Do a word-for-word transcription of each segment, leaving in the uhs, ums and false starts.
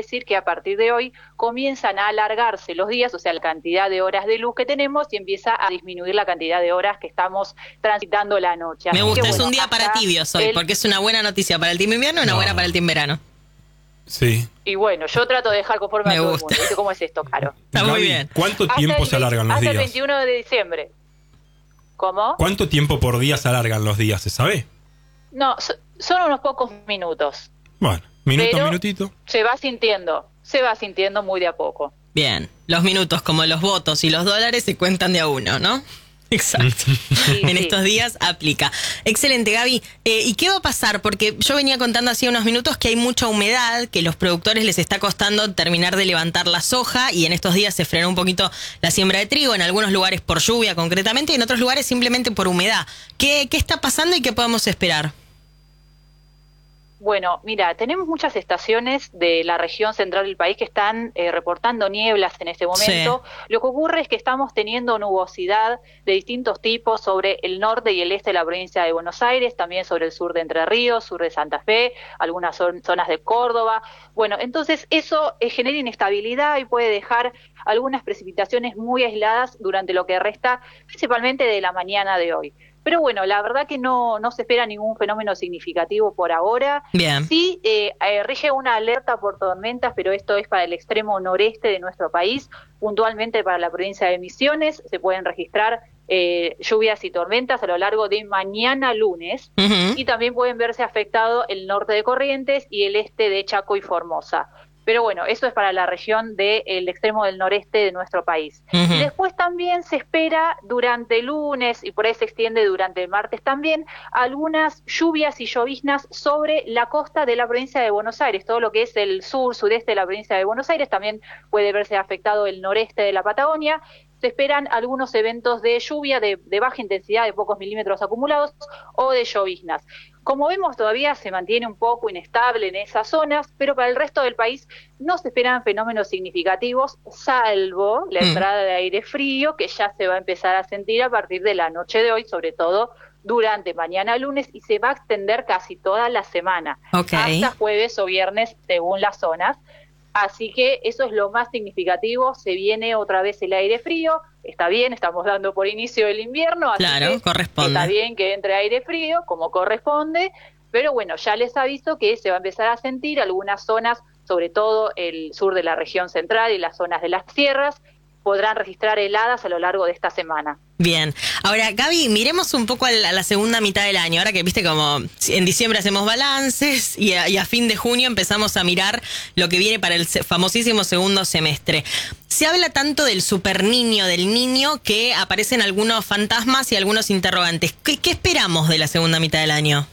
decir que a partir de hoy comienzan a alargarse los días, o sea, la cantidad de horas de luz que tenemos, y empieza a disminuir la cantidad de horas que estamos transitando la noche. Me Así gusta, que, es bueno, un día para tibios hoy, el... porque es una buena noticia para el team invierno y una no. buena para el team verano. Sí. Y bueno, yo trato de dejar conforme Me a todo gusta. el mundo. ¿Viste cómo es esto, Caro? Está muy Gaby, bien. ¿cuánto Hasta tiempo el se alargan los hasta días? el veintiuno de diciembre. ¿Cómo? ¿Cuánto tiempo por día se alargan los días? ¿Se sabe? No, so- son unos pocos minutos. Bueno, minuto Pero a minutito. Se va sintiendo, se va sintiendo muy de a poco. Bien, los minutos como los votos y los dólares se cuentan de a uno, ¿no? Exacto. Sí, En sí. estos días aplica. Excelente, Gaby. Eh, ¿Y qué va a pasar? Porque yo venía contando hace unos minutos que hay mucha humedad, que los productores les está costando terminar de levantar la soja y en estos días se frenó un poquito la siembra de trigo, en algunos lugares por lluvia concretamente y en otros lugares simplemente por humedad. ¿Qué, qué está pasando y qué podemos esperar? Bueno, mira, tenemos muchas estaciones de la región central del país que están eh, reportando nieblas en este momento. Sí. Lo que ocurre es que estamos teniendo nubosidad de distintos tipos sobre el norte y el este de la provincia de Buenos Aires, también sobre el sur de Entre Ríos, sur de Santa Fe, algunas son, zonas de Córdoba. Bueno, entonces eso eh, genera inestabilidad y puede dejar algunas precipitaciones muy aisladas durante lo que resta, principalmente de la mañana de hoy. Pero bueno, la verdad que no, no se espera ningún fenómeno significativo por ahora. Bien. Sí, eh, eh, rige una alerta por tormentas, pero esto es para el extremo noreste de nuestro país, puntualmente para la provincia de Misiones. Se pueden registrar eh, lluvias y tormentas a lo largo de mañana lunes, uh-huh. y también pueden verse afectado el norte de Corrientes y el este de Chaco y Formosa. Pero bueno, eso es para la región del extremo del noreste de nuestro país. Uh-huh. Y después también se espera durante el lunes, y por ahí se extiende durante el martes también, algunas lluvias y lloviznas sobre la costa de la provincia de Buenos Aires. Todo lo que es el sur, sudeste de la provincia de Buenos Aires, también puede verse afectado el noreste de la Patagonia. Se esperan algunos eventos de lluvia de, de baja intensidad, de pocos milímetros acumulados, o de lloviznas. Como vemos, todavía se mantiene un poco inestable en esas zonas, pero para el resto del país no se esperan fenómenos significativos, salvo la entrada de aire frío, que ya se va a empezar a sentir a partir de la noche de hoy, sobre todo durante mañana lunes, y se va a extender casi toda la semana, okay. hasta jueves o viernes, según las zonas. Así que eso es lo más significativo, se viene otra vez el aire frío, está bien, estamos dando por inicio el invierno, así claro, que corresponde. Está bien que entre aire frío, como corresponde, pero bueno, ya les aviso que se va a empezar a sentir algunas zonas, sobre todo el sur de la región central y las zonas de las sierras, podrán registrar heladas a lo largo de esta semana. Bien. Ahora, Gaby, miremos un poco a la, a la segunda mitad del año. Ahora que viste como en diciembre hacemos balances y a, y a fin de junio empezamos a mirar lo que viene para el famosísimo segundo semestre. Se habla tanto del superniño, del niño, que aparecen algunos fantasmas y algunos interrogantes. ¿Qué, qué esperamos de la segunda mitad del año?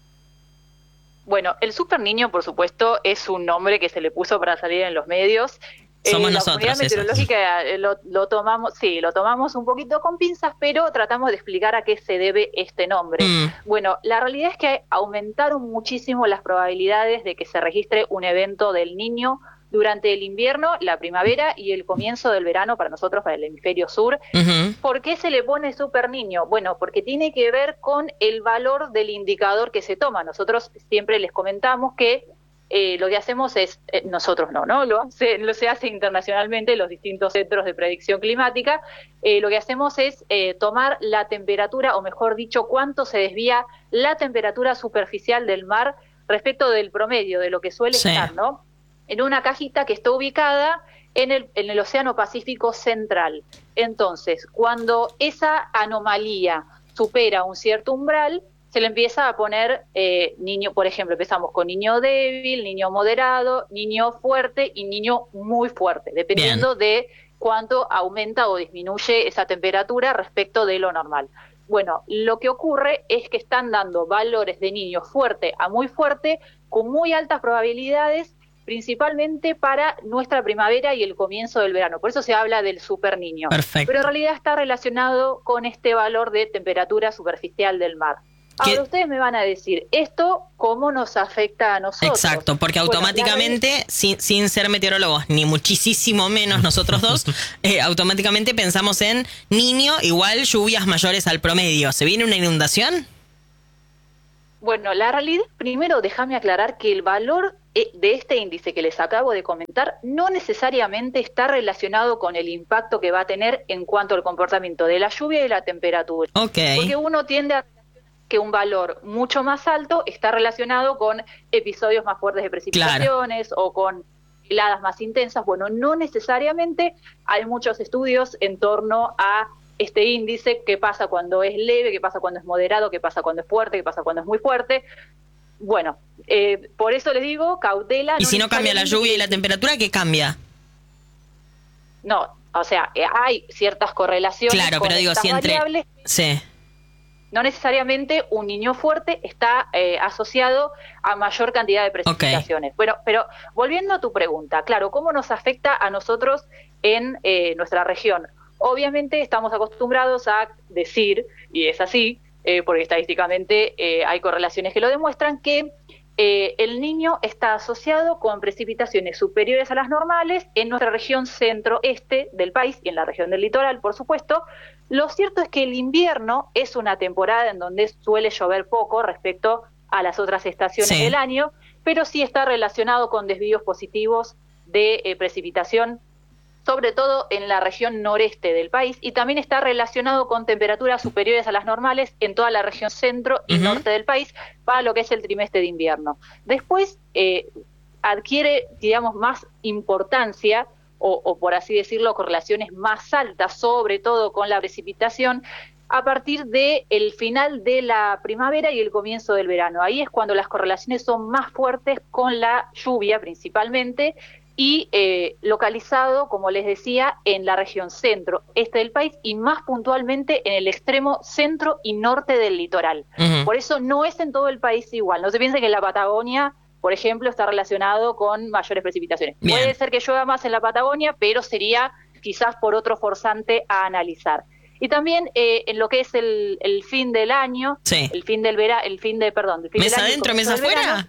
Bueno, el superniño, por supuesto, es un nombre que se le puso para salir en los medios. Somos eh, la nosotros, comunidad meteorológica eh, lo, lo tomamos, sí, lo tomamos un poquito con pinzas, pero tratamos de explicar a qué se debe este nombre. Mm. Bueno, la realidad es que aumentaron muchísimo las probabilidades de que se registre un evento del niño durante el invierno, la primavera y el comienzo del verano para nosotros, para el hemisferio sur. Uh-huh. ¿Por qué se le pone super niño? Bueno, porque tiene que ver con el valor del indicador que se toma. Nosotros siempre les comentamos que Eh, lo que hacemos es, eh, nosotros no, ¿no? Lo, hace, lo se hace internacionalmente los distintos centros de predicción climática. Eh, lo que hacemos es eh, tomar la temperatura, o mejor dicho, cuánto se desvía la temperatura superficial del mar respecto del promedio, de lo que suele sí. estar, ¿no? En una cajita que está ubicada en el, en el Océano Pacífico Central. Entonces, cuando esa anomalía supera un cierto umbral, se le empieza a poner eh, niño, por ejemplo, empezamos con niño débil, niño moderado, niño fuerte y niño muy fuerte, dependiendo Bien. de cuánto aumenta o disminuye esa temperatura respecto de lo normal. Bueno, lo que ocurre es que están dando valores de niño fuerte a muy fuerte, con muy altas probabilidades, principalmente para nuestra primavera y el comienzo del verano. Por eso se habla del super niño. Perfecto. Pero en realidad está relacionado con este valor de temperatura superficial del mar. Ahora ustedes me van a decir, ¿esto cómo nos afecta a nosotros? Exacto, porque automáticamente, bueno, sin, sin ser meteorólogos, ni muchísimo menos nosotros dos, eh, automáticamente pensamos en niño igual lluvias mayores al promedio. ¿Se viene una inundación? Bueno, la realidad, primero déjame aclarar que el valor de este índice que les acabo de comentar no necesariamente está relacionado con el impacto que va a tener en cuanto al comportamiento de la lluvia y la temperatura. Okay. Porque uno tiende a que un valor mucho más alto está relacionado con episodios más fuertes de precipitaciones, claro, o con heladas más intensas. Bueno, no necesariamente. Hay muchos estudios en torno a este índice, qué pasa cuando es leve, qué pasa cuando es moderado, qué pasa cuando es fuerte, qué pasa cuando es muy fuerte. Bueno, eh, por eso les digo, cautela. ¿Y no si no cambia la lluvia y la temperatura, qué cambia? No, o sea, eh, hay ciertas correlaciones. Claro, con pero digo, si entre... variables. Sí. No necesariamente un niño fuerte está eh, asociado a mayor cantidad de precipitaciones. Okay. Bueno, pero volviendo a tu pregunta, claro, ¿cómo nos afecta a nosotros en eh, nuestra región? Obviamente estamos acostumbrados a decir, y es así, eh, porque estadísticamente eh, hay correlaciones que lo demuestran, que eh, el niño está asociado con precipitaciones superiores a las normales en nuestra región centro-este del país y en la región del litoral, por supuesto. Lo cierto es que el invierno es una temporada en donde suele llover poco respecto a las otras estaciones sí. del año, pero sí está relacionado con desvíos positivos de eh, precipitación, sobre todo en la región noreste del país, y también está relacionado con temperaturas superiores a las normales en toda la región centro y uh-huh. norte del país para lo que es el trimestre de invierno. Después eh, adquiere, digamos, más importancia, o, o por así decirlo, correlaciones más altas, sobre todo con la precipitación, a partir del final de la primavera y el comienzo del verano. Ahí es cuando las correlaciones son más fuertes con la lluvia principalmente, y eh, localizado, como les decía, en la región centro-este del país y más puntualmente en el extremo centro y norte del litoral. Uh-huh. Por eso no es en todo el país igual. No se piense que en la Patagonia, por ejemplo, está relacionado con mayores precipitaciones. Bien. Puede ser que llueva más en la Patagonia, pero sería quizás por otro forzante a analizar. Y también eh, en lo que es el, el fin del año, sí. el fin del verano, el fin de, perdón, el fin ¿Mesa del año, adentro, mesa afuera?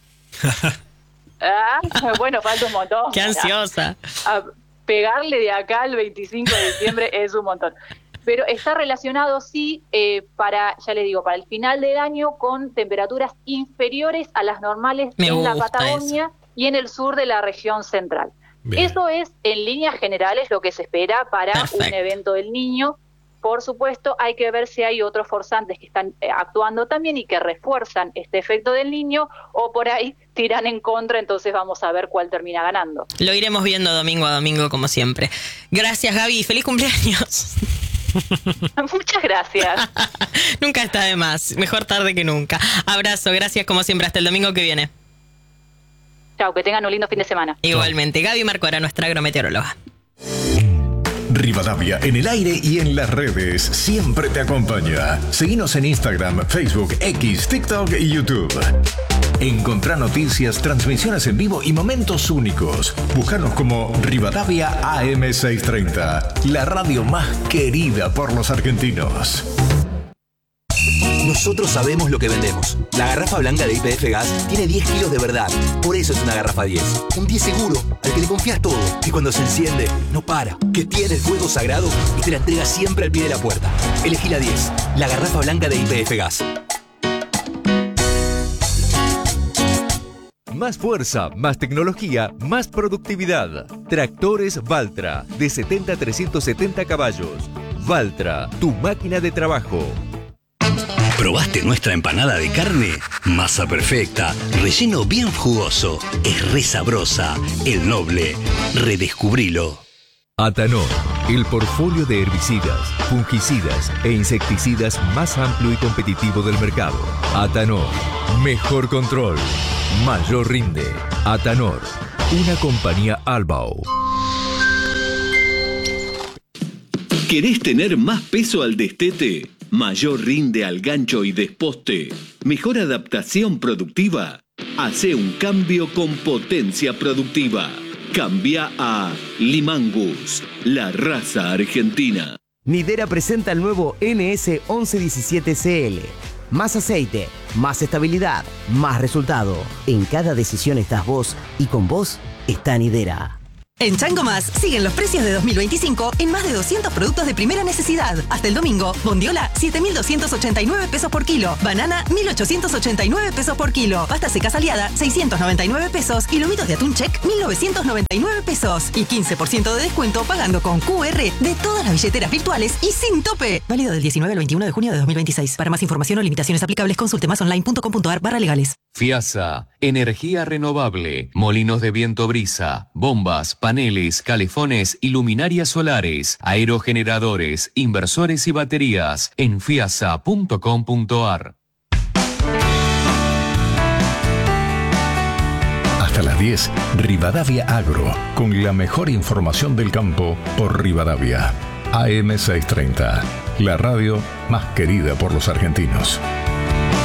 Ah, bueno, falta un montón. Qué ansiosa. A pegarle de acá al veinticinco de diciembre es un montón. Pero está relacionado, sí, eh, para, ya le digo, para el final del año con temperaturas inferiores a las normales Me en la Patagonia eso. Y en el sur de la región central. Bien. Eso es, en líneas generales, lo que se espera para Perfecto. Un evento del Niño. Por supuesto, hay que ver si hay otros forzantes que están eh, actuando también y que refuerzan este efecto del Niño, o por ahí tiran en contra, entonces vamos a ver cuál termina ganando. Lo iremos viendo domingo a domingo, como siempre. Gracias, Gaby. ¡Feliz cumpleaños! Muchas gracias. Nunca está de más. Mejor tarde que nunca. Abrazo. Gracias, como siempre. Hasta el domingo que viene. Chao, que tengan un lindo fin de semana. Igualmente. Gaby Marcora, nuestra agrometeoróloga. Rivadavia en el aire y en las redes siempre te acompaña. Seguinos en Instagram, Facebook, X, TikTok y YouTube. Encontrá noticias, transmisiones en vivo y momentos únicos. Búscanos como Rivadavia A M seiscientos treinta, la radio más querida por los argentinos. Nosotros sabemos lo que vendemos. La garrafa blanca de Y P F Gas tiene diez kilos de verdad. Por eso es una garrafa diez. Un diez seguro, al que le confías todo. Que cuando se enciende, no para. Que tiene el fuego sagrado y te la entrega siempre al pie de la puerta. Elegí la diez. La garrafa blanca de Y P F Gas. Más fuerza, más tecnología, más productividad. Tractores Valtra, de setenta a trescientos setenta caballos. Valtra, tu máquina de trabajo. ¿Probaste nuestra empanada de carne? Masa perfecta, relleno bien jugoso, es re sabrosa, el Noble. Redescubrilo. Atanor, el portfolio de herbicidas, fungicidas e insecticidas más amplio y competitivo del mercado. Atanor, mejor control, mayor rinde. Atanor, una compañía Albao. ¿Querés tener más peso al destete? ¿Mayor rinde al gancho y desposte? ¿Mejor adaptación productiva? Hace un cambio con potencia productiva. Cambia a Limangus, la raza argentina. Nidera presenta el nuevo N S once diecisiete C L. Más aceite, más estabilidad, más resultado. En cada decisión estás vos y con vos está Nidera. En Chango Más siguen los precios de dos mil veinticinco en más de doscientos productos de primera necesidad. Hasta el domingo, bondiola, siete mil doscientos ochenta y nueve pesos por kilo. Banana, mil ochocientos ochenta y nueve pesos por kilo. Pasta seca Aliada, seiscientos noventa y nueve pesos. Y lomitos de atún Check, mil novecientos noventa y nueve pesos. Y quince por ciento de descuento pagando con Q R de todas las billeteras virtuales y sin tope. Válido del diecinueve al veintiuno de junio de dos mil veintiséis. Para más información o limitaciones aplicables, consulte más online punto com punto ar barra legales. FIASA, energía renovable, molinos de viento brisa, bombas, paneles, calefones y luminarias solares, aerogeneradores, inversores y baterías en fiasa punto com punto ar. Hasta las diez, Rivadavia Agro, con la mejor información del campo por Rivadavia. A M seiscientos treinta, la radio más querida por los argentinos.